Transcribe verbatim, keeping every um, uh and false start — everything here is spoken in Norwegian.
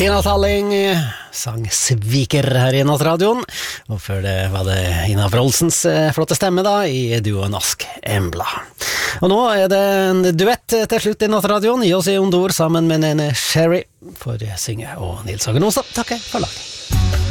Tina Talling sang Sviker her i Nattradioen, og før det var det Ina Wroldsens flotte stemme da i duoen Ask Embla. Og nå er det en duett til slutt i Nattradioen. Gi oss i ondord sammen med Nene Sherry for Synge og Nils Hagen Osa. Takk for laget.